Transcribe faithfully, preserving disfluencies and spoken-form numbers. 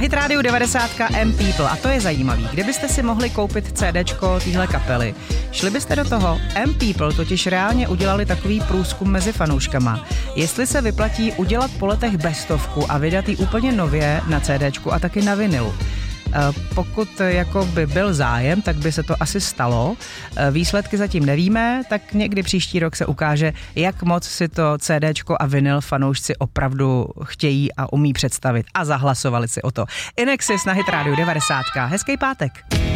Hit Radio devadesát M People a to je zajímavý. Kdybyste si mohli koupit CDčko téhle kapely, šli byste do toho? M People totiž reálně udělali takový průzkum mezi fanouškama. Jestli se vyplatí udělat po letech bestovku a vydat ji úplně nově na CDčku a taky na vinylu. Pokud jako by byl zájem, tak by se to asi stalo. Výsledky zatím nevíme, tak někdy příští rok se ukáže, jak moc si to CDčko a vinyl fanoušci opravdu chtějí a umí představit. A zahlasovali si o to. Inexis na Hit Radio devadesát. Hezký pátek.